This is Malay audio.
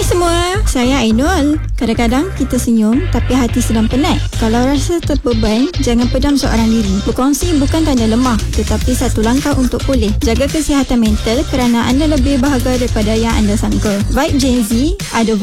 semua, saya Ainul. Kadang-kadang kita senyum tapi hati sedang penat. Kalau rasa terbeban, jangan pedam seorang diri. Berkongsi bukan tanda lemah, tetapi satu langkah untuk pulih. Jaga kesihatan mental kerana anda lebih berharga daripada yang anda sangka. Vibe Gen Z ada